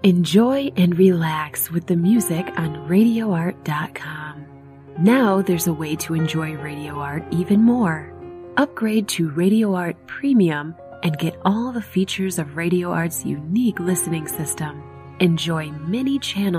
Enjoy and relax with the music on RadioArt.com. Now there's a way to enjoy Radio Art even more. Upgrade to Radio Art Premium and get all the features of Radio Art's unique listening system. Enjoy many channels